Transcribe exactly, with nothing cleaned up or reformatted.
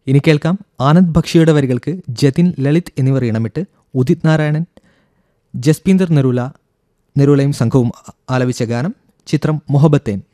ഇനി കേൾക്കാം ആനന്ദ് ബക്ഷിയുടെ വരികൾക്ക് ജതിൻ ലളിത് എന്നിവർ ഇണമിട്ട് ഉദിത് നാരായണൻ, ജസ്പീന്ദർ നെരൂല നെരൂലയും സംഘവും ആലപിച്ച ഗാനം. ചിത്രം മൊഹബത്തേൻ.